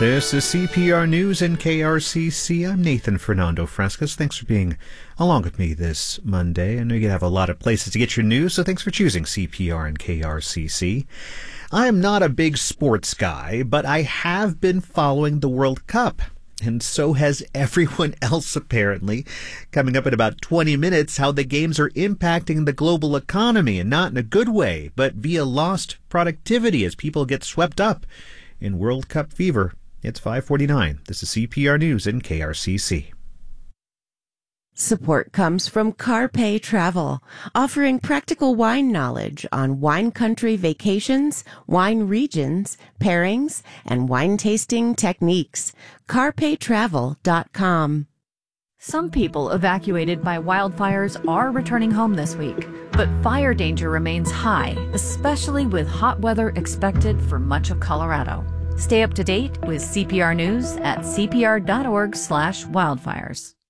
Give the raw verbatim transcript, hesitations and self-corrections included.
This is C P R News and K R C C. I'm Nathan Fernando Frescas. Thanks for being along with me this Monday. I know you have a lot of places to get your news, so thanks for choosing C P R and K R C C. I am not a big sports guy, but I have been following the World Cup, and so has everyone else apparently. Coming up in about twenty minutes, how the games are impacting the global economy, and not in a good way, but via lost productivity as people get swept up in World Cup fever. It's five forty-nine. This is C P R News and K R C C. Support comes from Carpe Travel, offering practical wine knowledge on wine country vacations, wine regions, pairings, and wine tasting techniques. carpe travel dot com. Some people evacuated by wildfires are returning home this week, but fire danger remains high, especially with hot weather expected for much of Colorado. Stay up to date with C P R News at c p r dot org slash wildfires.